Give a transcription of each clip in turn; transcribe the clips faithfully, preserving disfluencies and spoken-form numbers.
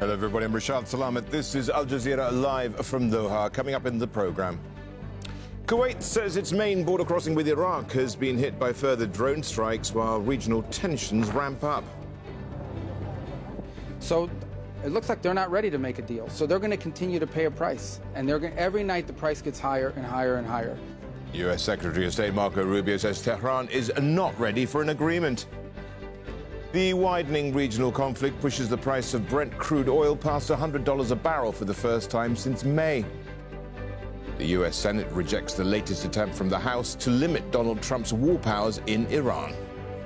Hello everybody, I'm Rashad Salamat. This is Al Jazeera live from Doha. Coming up in the programme. Kuwait says its main border crossing with Iraq has been hit by further drone strikes while regional tensions ramp up. So it looks like they're not ready to make a deal. So they're going to continue to pay a price. And they're going, every night the price gets higher and higher and higher. U S Secretary of State Marco Rubio says Tehran is not ready for an agreement. The widening regional conflict pushes the price of Brent crude oil past one hundred dollars a barrel for the first time since May. The U S Senate rejects the latest attempt from the House to limit Donald Trump's war powers in Iran.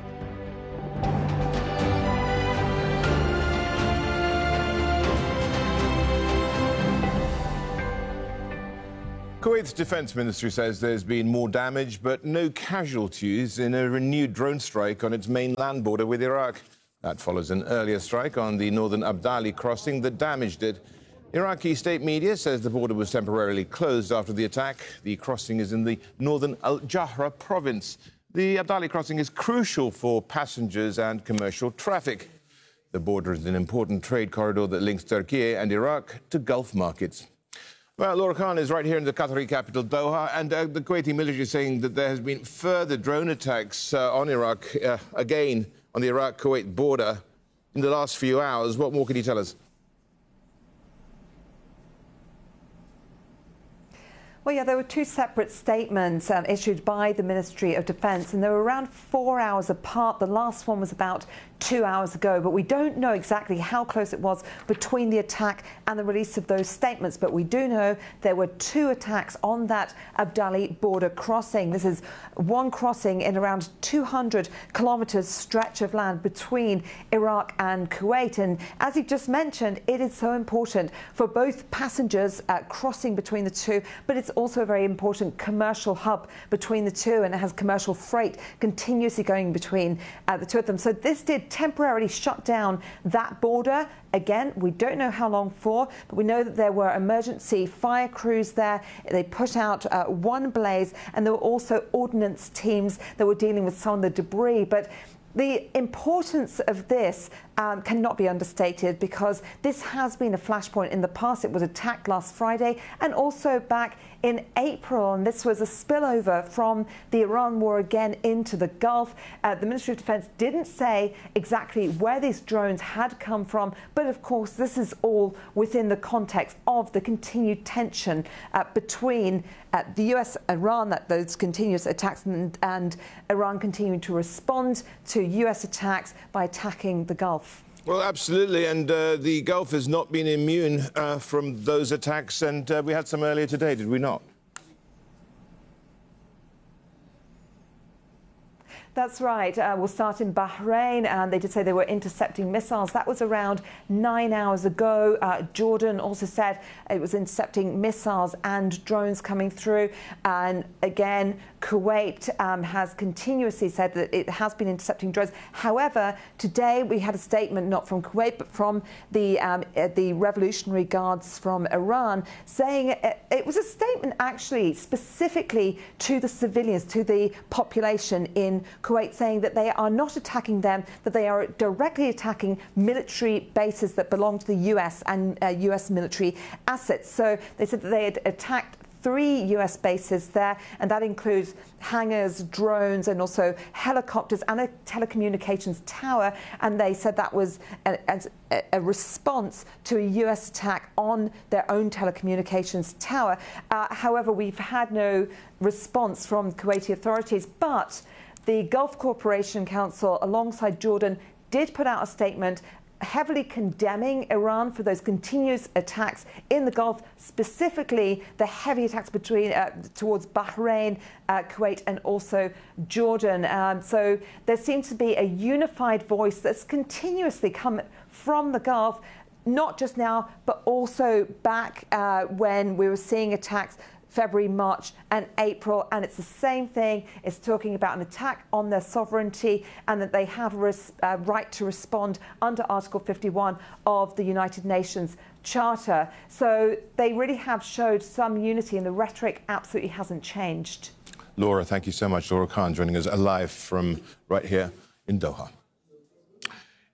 Kuwait's defense ministry says there's been more damage but no casualties in a renewed drone strike on its main land border with Iraq. That follows an earlier strike on the northern Abdali crossing that damaged it. Iraqi state media says the border was temporarily closed after the attack. The crossing is in the northern Al-Jahra province. The Abdali crossing is crucial for passengers and commercial traffic. The border is an important trade corridor that links Turkey and Iraq to Gulf markets. Well, Laura Khan is right here in the Qatari capital, Doha, and uh, the Kuwaiti military is saying that there has been further drone attacks uh, on Iraq, uh, again, on the Iraq-Kuwait border in the last few hours. What more can you tell us? Well, yeah, there were two separate statements um, issued by the Ministry of Defence, and they were around four hours apart. The last one was about two hours ago, but we don't know exactly how close it was between the attack and the release of those statements. But we do know there were two attacks on that Abdali border crossing. This is one crossing in around two hundred kilometres stretch of land between Iraq and Kuwait. And as you've just mentioned, it is so important for both passengers uh, crossing between the two, but it's also a very important commercial hub between the two, and it has commercial freight continuously going between uh, the two of them. So this did temporarily shut down that border. Again, we don't know how long for, but we know that there were emergency fire crews there. They put out uh, one blaze, and there were also ordnance teams that were dealing with some of the debris. But the importance of this um, cannot be understated, because this has been a flashpoint in the past. It was attacked last Friday and also back in April, and this was a spillover from the Iran war again into the Gulf. Uh, the Ministry of Defence didn't say exactly where these drones had come from, but of course this is all within the context of the continued tension uh, between uh, the U S, Iran, that those continuous attacks, and, and Iran continuing to respond to U S attacks by attacking the Gulf. Well, absolutely, and uh, the Gulf has not been immune uh, from those attacks, and uh, we had some earlier today, did we not? That's right. Uh, we'll start in Bahrain, and they did say they were intercepting missiles. That was around nine hours ago. Uh, Jordan also said it was intercepting missiles and drones coming through. And again, Kuwait um, has continuously said that it has been intercepting drones. However, today we had a statement not from Kuwait, but from the um, uh, the Revolutionary Guards from Iran, saying it, it was a statement actually specifically to the civilians, to the population in Kuwait, saying that they are not attacking them, that they are directly attacking military bases that belong to the U S and uh, U S military assets. So they said that they had attacked three U S bases there, and that includes hangars, drones, and also helicopters and a telecommunications tower. And they said that was a, a, a response to a U S attack on their own telecommunications tower. Uh, however, we've had no response from Kuwaiti authorities, but the Gulf Cooperation Council, alongside Jordan, did put out a statement heavily condemning Iran for those continuous attacks in the Gulf, specifically the heavy attacks between uh, towards Bahrain, uh, Kuwait, and also Jordan. Um, so there seems to be a unified voice that's continuously come from the Gulf, not just now, but also back uh, when we were seeing attacks February, March and April, and it's the same thing. It's talking about an attack on their sovereignty, and that they have a res- uh, right to respond under Article fifty-one of the United Nations Charter. So they really have showed some unity, and the rhetoric absolutely hasn't changed. Laura, thank you so much. Laura Khan joining us live from right here in Doha.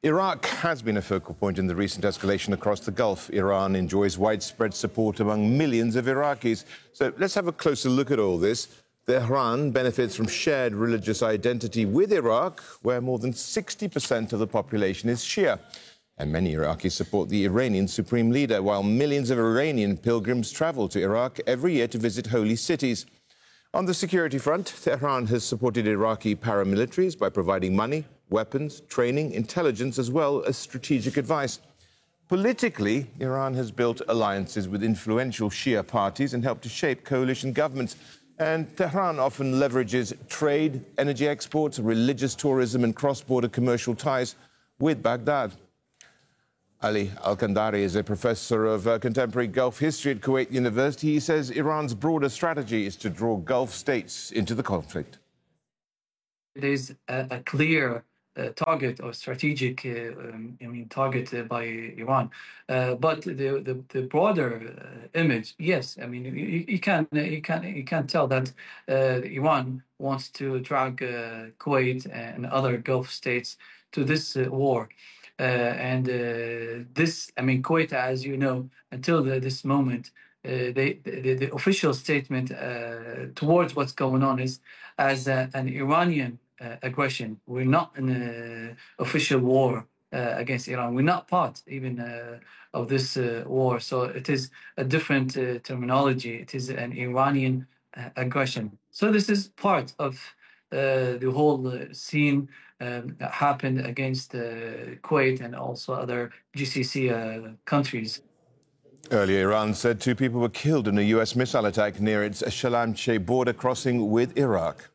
Iraq has been a focal point in the recent escalation across the Gulf. Iran enjoys widespread support among millions of Iraqis. So let's have a closer look at all this. Tehran benefits from shared religious identity with Iraq, where more than sixty percent of the population is Shia. And many Iraqis support the Iranian supreme leader, while millions of Iranian pilgrims travel to Iraq every year to visit holy cities. On the security front, Tehran has supported Iraqi paramilitaries by providing money, weapons, training, intelligence, as well as strategic advice. Politically, Iran has built alliances with influential Shia parties and helped to shape coalition governments. And Tehran often leverages trade, energy exports, religious tourism and cross-border commercial ties with Baghdad. Ali Al-Kandari is a professor of uh, contemporary Gulf history at Kuwait University. He says Iran's broader strategy is to draw Gulf states into the conflict. There is a, a clear uh, target or strategic, uh, um, I mean, target uh, by Iran. Uh, but the, the, the broader uh, image, yes, I mean, you, you can you can you can tell that uh, Iran wants to drag uh, Kuwait and other Gulf states to this uh, war. Uh, and uh, this, I mean, Kuwait, as you know, until the, this moment, uh, they, the, the official statement uh, towards what's going on is as a, an Iranian uh, aggression. We're not in an official war uh, against Iran. We're not part even uh, of this uh, war. So it is a different uh, terminology. It is an Iranian uh, aggression. So this is part of uh, the whole uh, scene Um, that happened against uh, Kuwait and also other G C C uh, countries. Earlier, Iran said two people were killed in a U S missile attack near its Shalamche border crossing with Iraq.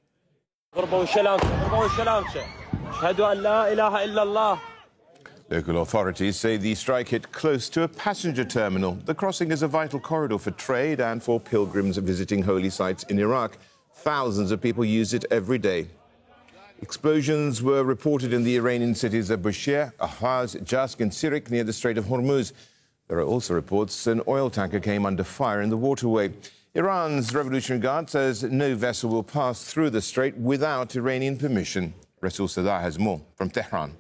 Local authorities say the strike hit close to a passenger terminal. The crossing is a vital corridor for trade and for pilgrims visiting holy sites in Iraq. Thousands of people use it every day. Explosions were reported in the Iranian cities of Bushehr, Ahvaz, Jask and Sirik near the Strait of Hormuz. There are also reports an oil tanker came under fire in the waterway. Iran's Revolutionary Guard says no vessel will pass through the strait without Iranian permission. Rasul Sadar has more from Tehran.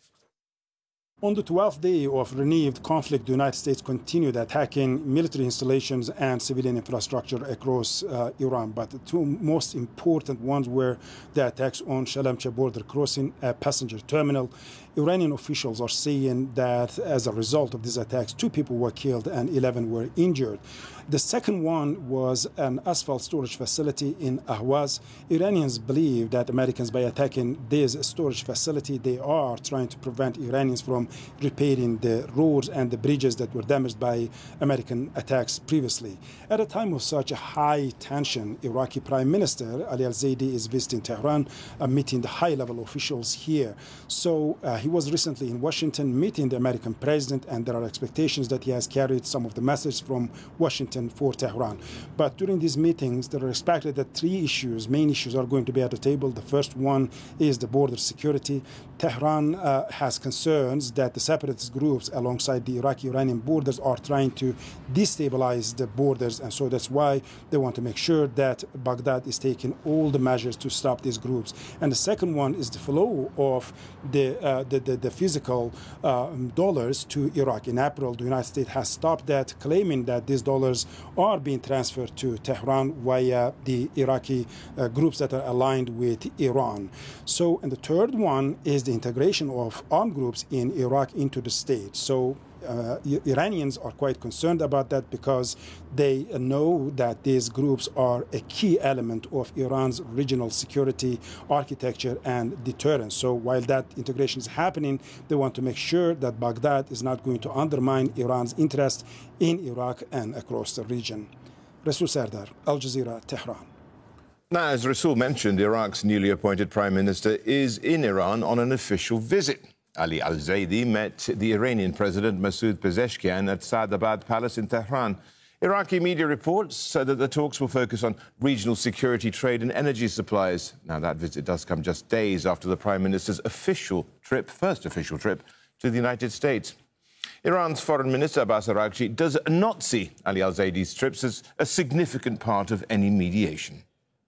On the twelfth day of renewed conflict, the United States continued attacking military installations and civilian infrastructure across uh, Iran. But the two most important ones were the attacks on Shalamche border crossing, a passenger terminal. Iranian officials are saying that as a result of these attacks, two people were killed and eleven were injured. The second one was an asphalt storage facility in Ahwaz. Iranians believe that Americans, by attacking this storage facility, they are trying to prevent Iranians from repairing the roads and the bridges that were damaged by American attacks previously. At a time of such a high tension, Iraqi Prime Minister Ali Al-Zaidi is visiting Tehran, uh, meeting the high-level officials here. So uh, he was recently in Washington meeting the American president, and there are expectations that he has carried some of the message from Washington for Tehran. But during these meetings, there are expected that three issues, main issues, are going to be at the table. The first one is the border security. Tehran uh, has concerns that the separatist groups alongside the Iraqi-Iranian borders are trying to destabilize the borders, and so that's why they want to make sure that Baghdad is taking all the measures to stop these groups. And the second one is the flow of the uh, the, the, the physical uh, dollars to Iraq. In April, the United States has stopped that, claiming that these dollars are being transferred to Tehran via the Iraqi uh, groups that are aligned with Iran. So, and the third one is the integration of armed groups in Iraq into the state. So uh, Iranians are quite concerned about that because they know that these groups are a key element of Iran's regional security architecture and deterrence. So while that integration is happening, they want to make sure that Baghdad is not going to undermine Iran's interest in Iraq and across the region. Rasul Sardar, Al Jazeera, Tehran. Now, as Rasul mentioned, Iraq's newly appointed Prime Minister is in Iran on an official visit. Ali Al-Zaidi met the Iranian President Masoud Pezeshkian at Saadabad Palace in Tehran. Iraqi media reports said that the talks will focus on regional security, trade and energy supplies. Now, that visit does come just days after the Prime Minister's official trip, first official trip, to the United States. Iran's Foreign Minister Abbas Araghchi does not see Ali Al-Zaidi's trips as a significant part of any mediation.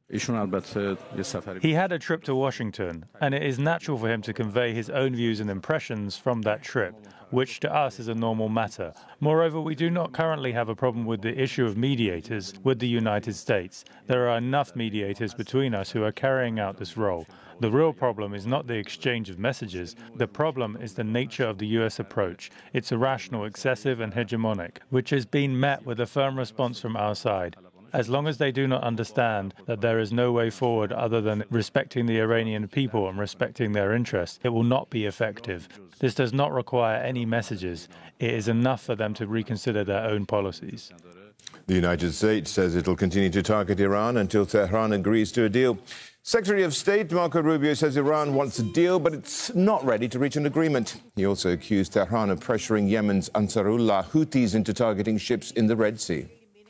He had a trip to Washington, and it is natural for him to convey his own views and impressions from that trip, which to us is a normal matter. Moreover, we do not currently have a problem with the issue of mediators with the United States. There are enough mediators between us who are carrying out this role. The real problem is not the exchange of messages. The problem is the nature of the U S approach. It's irrational, excessive, and hegemonic, which has been met with a firm response from our side. As long as they do not understand that there is no way forward other than respecting the Iranian people and respecting their interests, it will not be effective. This does not require any messages. It is enough for them to reconsider their own policies. The United States says it will continue to target Iran until Tehran agrees to a deal. Secretary of State Marco Rubio says Iran wants a deal, but it's not ready to reach an agreement. He also accused Tehran of pressuring Yemen's Ansarullah Houthis into targeting ships in the Red Sea.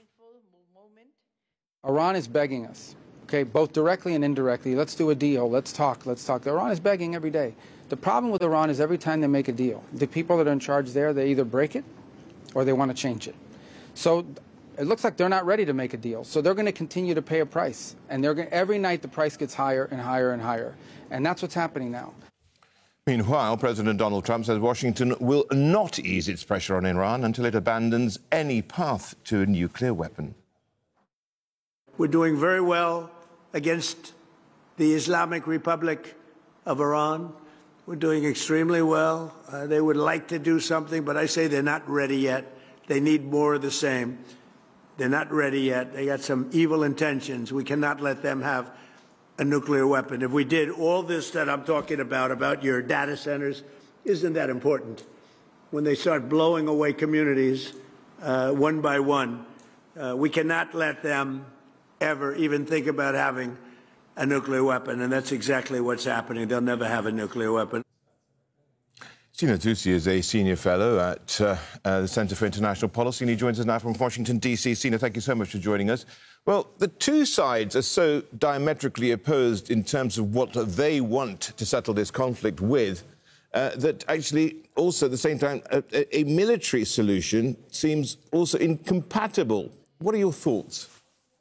Iran is begging us, okay, both directly and indirectly. Let's do a deal. Let's talk. Let's talk. Iran is begging every day. The problem with Iran is every time they make a deal, the people that are in charge there, they either break it or they want to change it. So it looks like they're not ready to make a deal. So they're going to continue to pay a price. And they're going, every night the price gets higher and higher and higher. And that's what's happening now. Meanwhile, President Donald Trump says Washington will not ease its pressure on Iran until it abandons any path to a nuclear weapon. We're doing very well against the Islamic Republic of Iran. We're doing extremely well. Uh, they would like to do something, but I say they're not ready yet. They need more of the same. They're not ready yet. They got some evil intentions. We cannot let them have a nuclear weapon. If we did all this that I'm talking about, about your data centers, isn't that important? When they start blowing away communities uh, one by one, uh, we cannot let them ever even think about having a nuclear weapon, and that's exactly what's happening. They'll never have a nuclear weapon. Sina Tusi is a senior fellow at uh, uh, the Center for International Policy, and he joins us now from Washington, D C Sina, thank you so much for joining us. Well, the two sides are so diametrically opposed in terms of what they want to settle this conflict with, uh, that actually also at the same time a, a military solution seems also incompatible. What are your thoughts?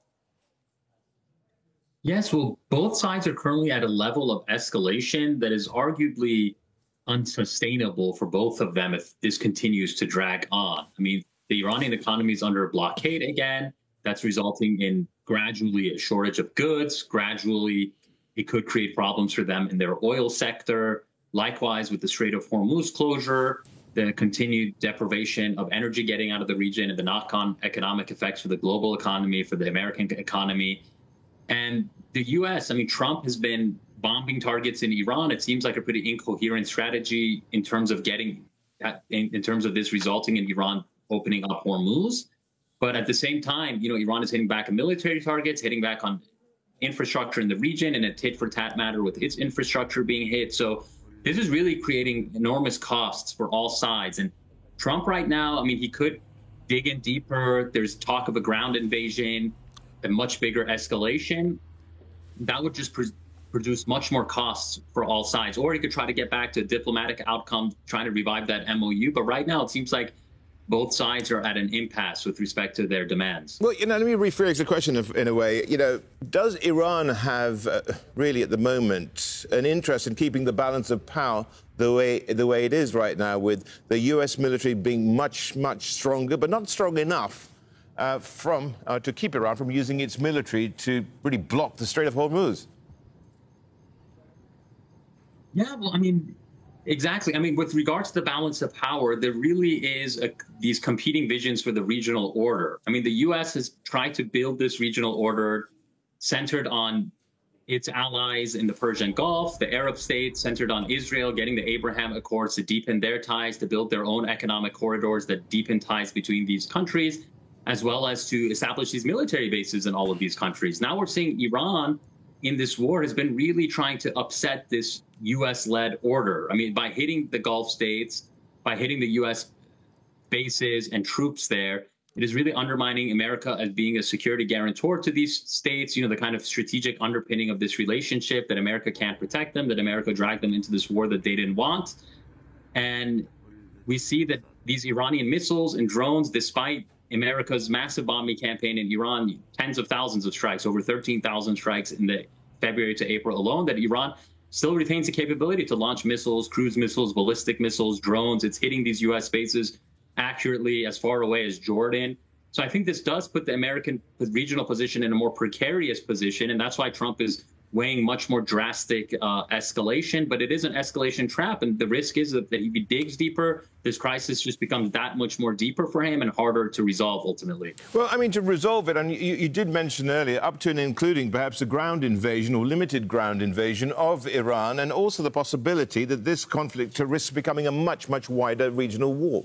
Yes, well, both sides are currently at a level of escalation that is arguably unsustainable for both of them if this continues to drag on. I mean, the Iranian economy is under a blockade again. That's resulting in gradually a shortage of goods. Gradually, it could create problems for them in their oil sector. Likewise, with the Strait of Hormuz closure, the continued deprivation of energy getting out of the region and the knock-on economic effects for the global economy, for the American economy. And the U S, I mean, Trump has been bombing targets in Iran. It seems like a pretty incoherent strategy in terms of getting, in, in terms of this resulting in Iran opening up Hormuz. But at the same time, you know, Iran is hitting back on military targets, hitting back on infrastructure in the region in a tit-for-tat matter with its infrastructure being hit. So this is really creating enormous costs for all sides. And Trump right now, I mean, he could dig in deeper. There's talk of a ground invasion, a much bigger escalation. That would just pr- produce much more costs for all sides. Or he could try to get back to a diplomatic outcome, trying to revive that M O U. But right now, it seems like both sides are at an impasse with respect to their demands. Well, you know, let me rephrase the question in a way. You know, does Iran have uh, really at the moment an interest in keeping the balance of power the way the way it is right now, with the U S military being much, much stronger, but not strong enough uh, from uh, to keep Iran from using its military to really block the Strait of Hormuz? Yeah, well, I mean, exactly. I mean, with regards to the balance of power, there really is a, these competing visions for the regional order. I mean, the U S has tried to build this regional order centered on its allies in the Persian Gulf, the Arab states centered on Israel, getting the Abraham Accords to deepen their ties, to build their own economic corridors that deepen ties between these countries, as well as to establish these military bases in all of these countries. Now we're seeing Iran in this war has been really trying to upset this U S-led order. I mean, by hitting the Gulf states, by hitting the U S bases and troops there, it is really undermining America as being a security guarantor to these states, you know, the kind of strategic underpinning of this relationship, that America can't protect them, that America dragged them into this war that they didn't want. And we see that these Iranian missiles and drones, despite America's massive bombing campaign in Iran, tens of thousands of strikes, over thirteen thousand strikes in the February to April alone, that Iran still retains the capability to launch missiles, cruise missiles, ballistic missiles, drones. It's hitting these U S bases accurately as far away as Jordan. So I think this does put the American regional position in a more precarious position, and that's why Trump is weighing much more drastic uh, escalation. But it is an escalation trap, and the risk is that if he digs deeper, this crisis just becomes that much more deeper for him and harder to resolve ultimately. Well, I mean, to resolve it, and you, you did mention earlier, up to and including perhaps a ground invasion or limited ground invasion of Iran, and also the possibility that this conflict risks becoming a much, much wider regional war.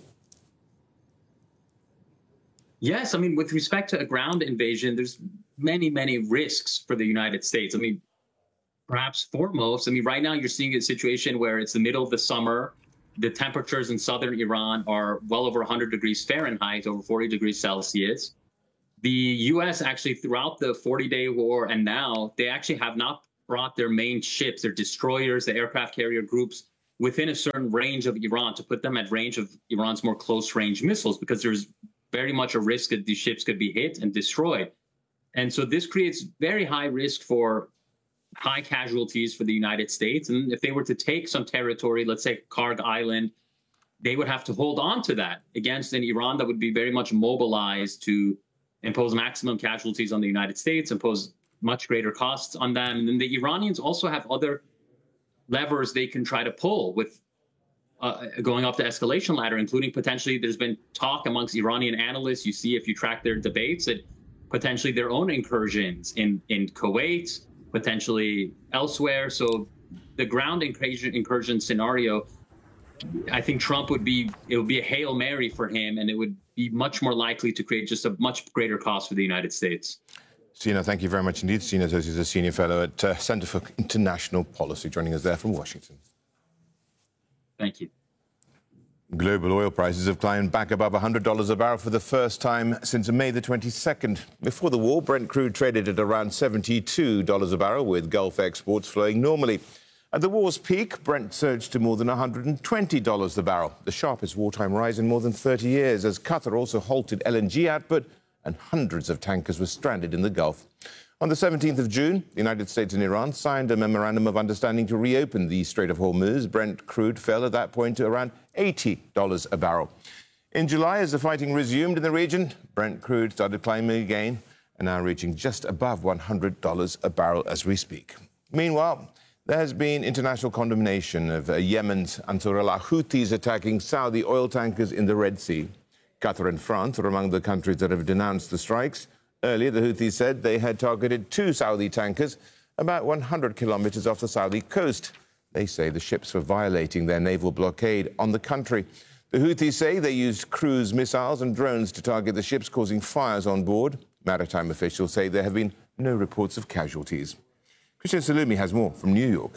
Yes, I mean, with respect to a ground invasion, there's many, many risks for the United States. I mean, perhaps foremost, I mean, right now you're seeing a situation where it's the middle of the summer. The temperatures in southern Iran are well over one hundred degrees Fahrenheit, over forty degrees Celsius. The U S actually, throughout the forty-day war and now, they actually have not brought their main ships, their destroyers, the aircraft carrier groups, within a certain range of Iran to put them at range of Iran's more close-range missiles, because there's very much a risk that these ships could be hit and destroyed. And so this creates very high risk for high casualties for the United States. And if they were to take some territory, let's say Karg Island, they would have to hold on to that against an Iran that would be very much mobilized to impose maximum casualties on the United States, impose much greater costs on them. And then the Iranians also have other levers they can try to pull with Uh, going up the escalation ladder, including potentially there's been talk amongst Iranian analysts. You see, if you track their debates, that potentially their own incursions in, in Kuwait, potentially elsewhere. So the ground incursion, incursion scenario, I think Trump would be, it would be a Hail Mary for him, and it would be much more likely to create just a much greater cost for the United States. Sina, thank you very much indeed. Sina Tosi is a senior fellow at uh, Center for International Policy, joining us there from Washington. Thank you. Global oil prices have climbed back above one hundred dollars a barrel for the first time since May the twenty-second. Before the war, Brent crude traded at around seventy-two dollars a barrel, with Gulf exports flowing normally. At the war's peak, Brent surged to more than one hundred twenty dollars a barrel, the sharpest wartime rise in more than thirty years, as Qatar also halted L N G output and hundreds of tankers were stranded in the Gulf. On the seventeenth of June, the United States and Iran signed a memorandum of understanding to reopen the Strait of Hormuz. Brent crude fell at that point to around eighty dollars a barrel. In July, as the fighting resumed in the region, Brent crude started climbing again and now reaching just above one hundred dollars a barrel as we speak. Meanwhile, there has been international condemnation of uh, Yemen's Ansarullah Houthis attacking Saudi oil tankers in the Red Sea. Qatar and France are among the countries that have denounced the strikes. Earlier, the Houthis said they had targeted two Saudi tankers about one hundred kilometers off the Saudi coast. They say the ships were violating their naval blockade on the country. The Houthis say they used cruise missiles and drones to target the ships, causing fires on board. Maritime officials say there have been no reports of casualties. Christian Salumi has more from New York.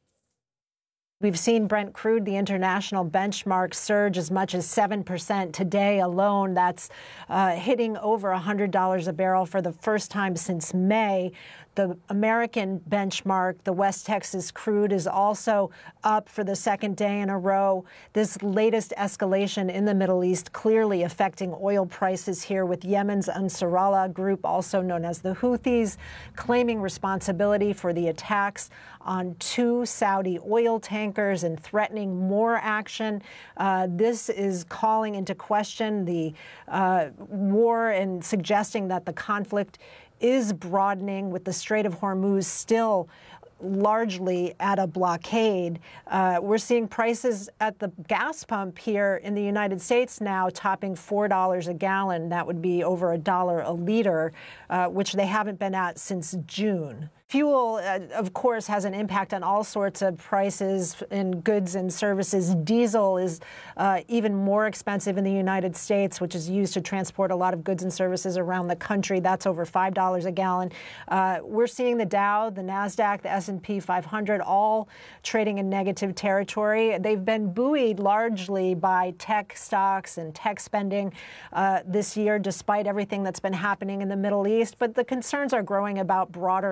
We've seen Brent crude, the international benchmark, surge as much as seven percent today alone. That's uh, hitting over one hundred dollars a barrel for the first time since May. The American benchmark, the West Texas crude, is also up for the second day in a row. This latest escalation in the Middle East clearly affecting oil prices here, with Yemen's Ansarullah group, also known as the Houthis, claiming responsibility for the attacks on two Saudi oil tankers and threatening more action. Uh, this is calling into question the uh, war and suggesting that the conflict is broadening, with the Strait of Hormuz still largely at a blockade. Uh, we're seeing prices at the gas pump here in the United States now topping four dollars a gallon. That would be over a dollar a liter, uh, which they haven't been at since June. Fuel, uh, of course, has an impact on all sorts of prices in goods and services. Diesel is uh, even more expensive in the United States, which is used to transport a lot of goods and services around the country. That's over five dollars a gallon. Uh, we're seeing the Dow, the NASDAQ, the S and P five hundred all trading in negative territory. They've been buoyed largely by tech stocks and tech spending uh, this year, despite everything that's been happening in the Middle East. But the concerns are growing about broader inflation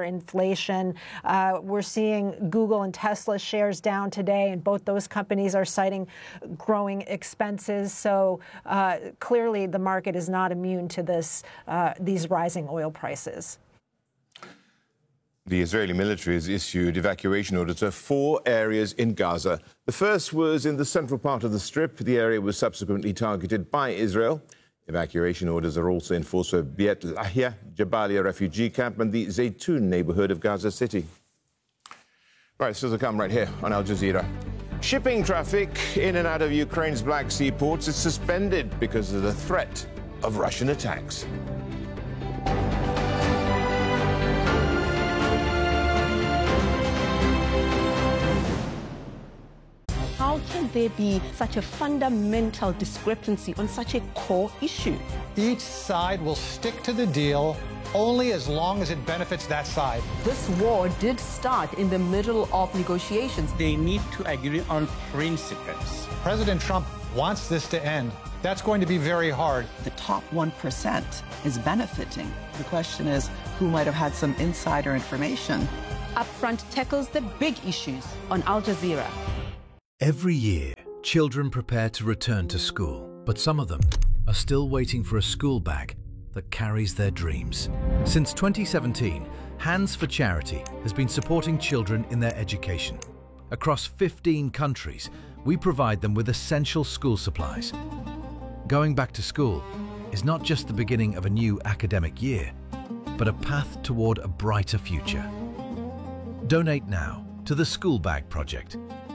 inflation. Uh, we're seeing Google and Tesla shares down today, and both those companies are citing growing expenses. So uh, clearly the market is not immune to this, uh, these rising oil prices. The Israeli military has issued evacuation orders to four areas in Gaza. The first was in the central part of the Strip. The area was subsequently targeted by Israel. Evacuation orders are also enforced for Beit Lahia, Jabalia refugee camp and the Zaytun neighborhood of Gaza City. Right, still to come right here on Al Jazeera. Shipping traffic in and out of Ukraine's Black Sea ports is suspended because of the threat of Russian attacks. How can there be such a fundamental discrepancy on such a core issue? Each side will stick to the deal only as long as it benefits that side. This war did start in the middle of negotiations. They need to agree on principles. President Trump wants this to end. That's going to be very hard. The top one percent is benefiting. The question is, who might have had some insider information? Upfront tackles the big issues on Al Jazeera. Every year, children prepare to return to school, but some of them are still waiting for a school bag that carries their dreams. Since twenty seventeen, Hands for Charity has been supporting children in their education. Across fifteen countries, we provide them with essential school supplies. Going back to school is not just the beginning of a new academic year, but a path toward a brighter future. Donate now to the School Bag Project.